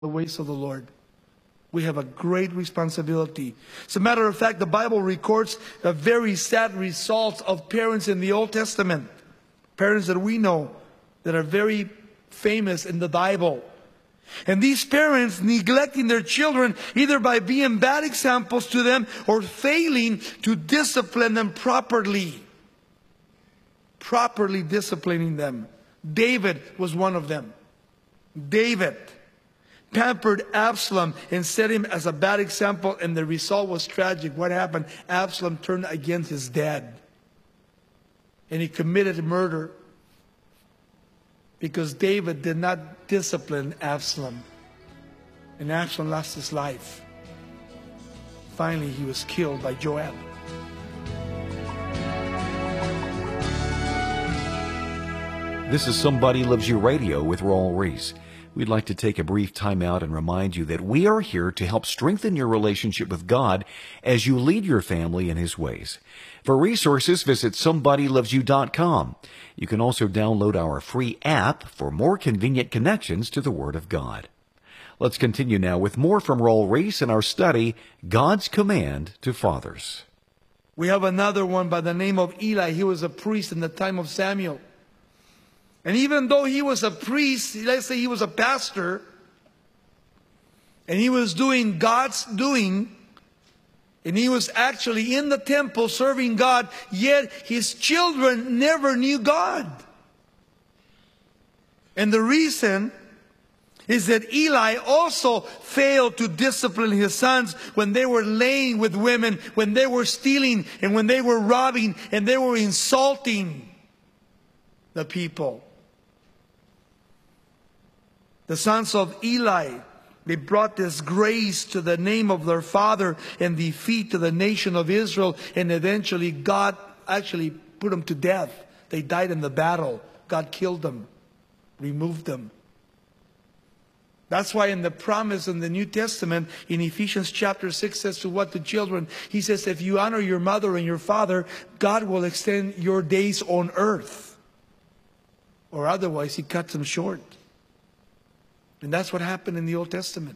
the ways of the Lord. We have a great responsibility. As a matter of fact, the Bible records the very sad results of parents in the Old Testament. Parents that we know that are very famous in the Bible. And these parents neglecting their children either by being bad examples to them or failing to discipline them properly. Properly disciplining them. David was one of them. David pampered Absalom and set him as a bad example, and the result was tragic. What happened? Absalom turned against his dad. And he committed murder because David did not discipline Absalom. And Absalom lost his life. Finally, he was killed by Joab. This is Somebody Loves You Radio with Raul Ries. We'd like to take a brief time out and remind you that we are here to help strengthen your relationship with God as you lead your family in His ways. For resources, visit SomebodyLovesYou.com. You can also download our free app for more convenient connections to the Word of God. Let's continue now with more from Raul Ries in our study, God's Command to Fathers. We have another one by the name of Eli. He was a priest in the time of Samuel. And even though he was a priest, let's say he was a pastor, and he was doing God's doing, and he was actually in the temple serving God, yet his children never knew God. And the reason is that Eli also failed to discipline his sons when they were laying with women, when they were stealing, and when they were robbing, and they were insulting the people. The sons of Eli, they brought disgrace to the name of their father and defeat to the nation of Israel. And eventually God actually put them to death. They died in the battle. God killed them, removed them. That's why in the promise in the New Testament, in Ephesians chapter 6 says to what? To children. He says, if you honor your mother and your father, God will extend your days on earth. Or otherwise, He cuts them short. And that's what happened in the Old Testament.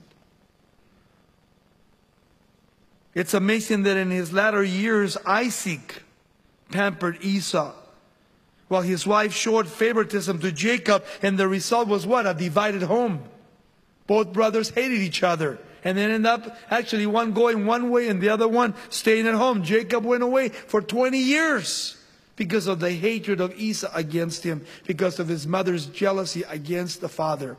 It's amazing that in his latter years, Isaac pampered Esau, while his wife showed favoritism to Jacob, and the result was what? A divided home. Both brothers hated each other, and then ended up actually one going one way and the other one staying at home. Jacob went away for 20 years because of the hatred of Esau against him, because of his mother's jealousy against the father.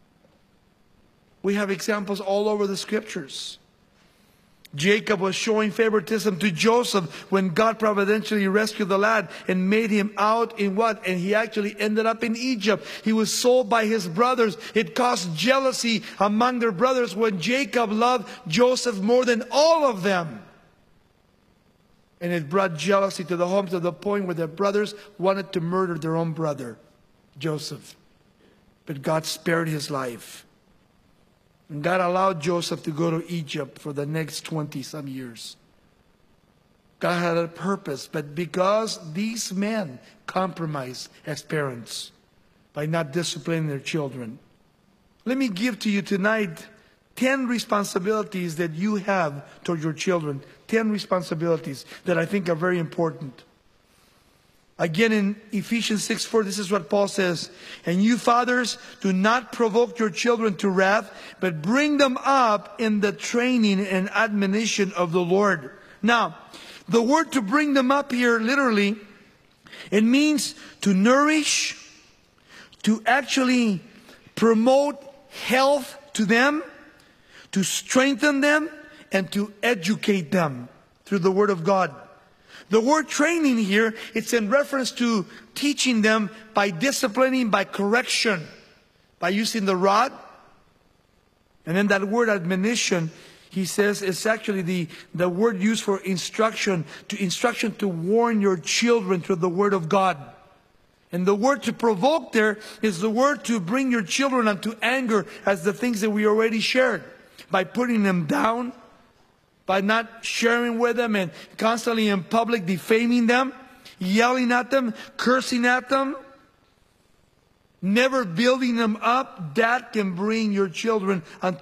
We have examples all over the scriptures. Jacob was showing favoritism to Joseph when God providentially rescued the lad and made him out in what? And he actually ended up in Egypt. He was sold by his brothers. It caused jealousy among their brothers when Jacob loved Joseph more than all of them. And it brought jealousy to the home to the point where their brothers wanted to murder their own brother, Joseph. But God spared his life. And God allowed Joseph to go to Egypt for the next 20-some years. God had a purpose, but because these men compromised as parents by not disciplining their children. Let me give to you tonight 10 responsibilities that you have toward your children. 10 responsibilities that I think are very important. Again, in Ephesians 6:4, this is what Paul says. And you fathers, do not provoke your children to wrath, but bring them up in the training and admonition of the Lord. Now, the word to bring them up here, literally, it means to nourish, to actually promote health to them, to strengthen them, and to educate them through the Word of God. The word training here, it's in reference to teaching them by disciplining, by correction, by using the rod. And then that word admonition, he says, is actually the word used for instruction to warn your children through the Word of God. And the word to provoke there is the word to bring your children unto anger, as the things that we already shared, by putting them down, by not sharing with them and constantly in public defaming them, yelling at them, cursing at them. never building them up, that can bring your children unto